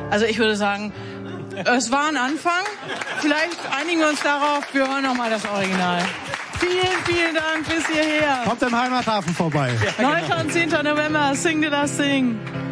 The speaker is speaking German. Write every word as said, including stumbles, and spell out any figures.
Also ich würde sagen, es war ein Anfang. Vielleicht einigen wir uns darauf, wir hören nochmal das Original. Vielen, vielen Dank bis hierher. Kommt im Heimathafen vorbei. Ja, genau. neunter und zehnter November, Sing to the Sing.